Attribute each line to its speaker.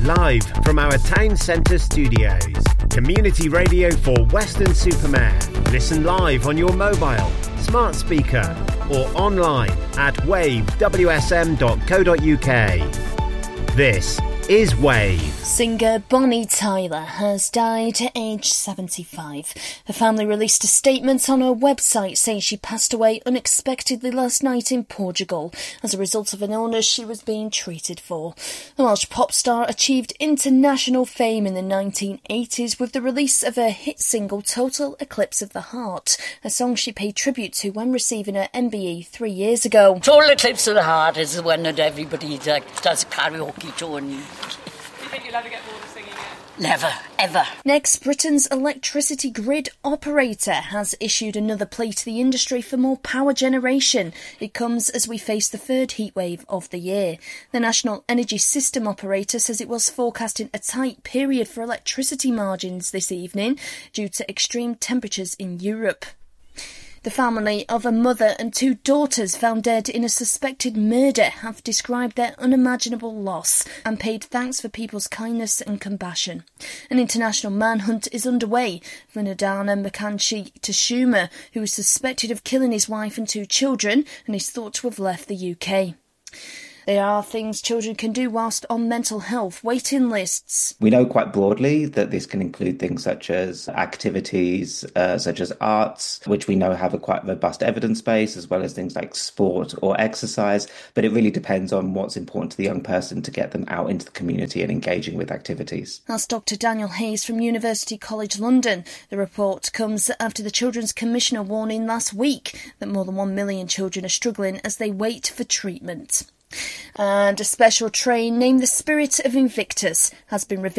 Speaker 1: Live from our town centre studios. Community radio for Weston-super-Mare. Listen live on your mobile, smart speaker or online at wavewsm.co.uk. This is Wave.
Speaker 2: Singer Bonnie Tyler has died at age 75. Her family released a statement on her website saying she passed away unexpectedly last night in Portugal as a result of an illness she was being treated for. The Welsh pop star achieved international fame in the 1980s with the release of her hit single Total Eclipse of the Heart, a song she paid tribute to when receiving her MBE 3 years ago.
Speaker 3: Total Eclipse of the Heart is the one that everybody does karaoke to. And
Speaker 4: do you think you'll ever get bored of singing it?
Speaker 3: Never, ever.
Speaker 2: Next, Britain's electricity grid operator has issued another plea to the industry for more power generation. It comes as we face the third heatwave of the year. The National Energy System Operator says it was forecasting a tight period for electricity margins this evening due to extreme temperatures in Europe. The family of a mother and two daughters found dead in a suspected murder have described their unimaginable loss and paid thanks for people's kindness and compassion. An international manhunt is underway for Ndana Mkanchi Tashuma, who is suspected of killing his wife and two children and is thought to have left the UK. There are things children can do whilst on mental health waiting lists.
Speaker 5: We know quite broadly that this can include things such as activities, such as arts, which we know have a quite robust evidence base, as well as things like sport or exercise. But it really depends on what's important to the young person to get them out into the community and engaging with activities.
Speaker 2: That's Dr. Daniel Hayes from University College London. The report comes after the Children's Commissioner warning last week that more than 1 million children are struggling as they wait for treatment. And a special train named the Spirit of Invictus has been revealed